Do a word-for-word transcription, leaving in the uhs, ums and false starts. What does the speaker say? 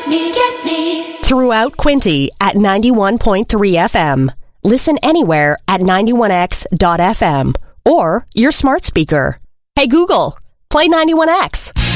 me, get me. Throughout Quinte at ninety-one point three F M. Listen anywhere at ninety-one X dot F M or your smart speaker. Hey Google, play ninety-one X.